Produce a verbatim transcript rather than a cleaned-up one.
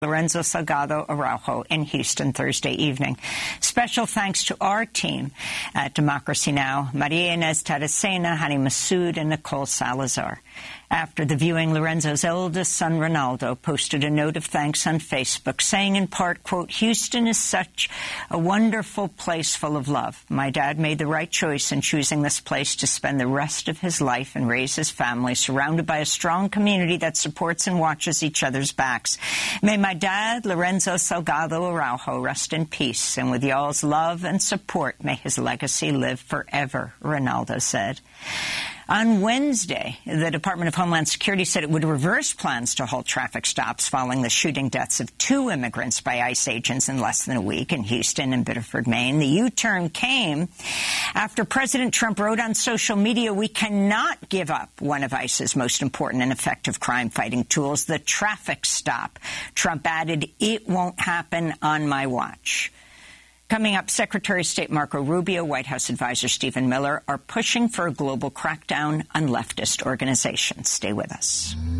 Lorenzo Salgado Araujo in Houston Thursday evening. Special thanks to our team at Democracy Now!, Maria Inez Taracena, Hani Massoud, and Nicole Salazar. After the viewing, Lorenzo's eldest son, Ronaldo, posted a note of thanks on Facebook, saying in part, quote, "Houston is such a wonderful place full of love. My dad made the right choice in choosing this place to spend the rest of his life and raise his family, surrounded by a strong community that supports and watches each other's backs. May my dad, Lorenzo Salgado Araujo, rest in peace, and with y'all's love and support, may his legacy live forever," Ronaldo said. On Wednesday, the Department of Homeland Security said it would reverse plans to halt traffic stops following the shooting deaths of two immigrants by ICE agents in less than a week in Houston and Biddeford, Maine. The U-turn came after President Trump wrote on social media, "We cannot give up one of ICE's most important and effective crime-fighting tools, the traffic stop." Trump added, "It won't happen on my watch." Coming up, Secretary of State Marco Rubio, White House advisor Stephen Miller are pushing for a global crackdown on leftist organizations. Stay with us.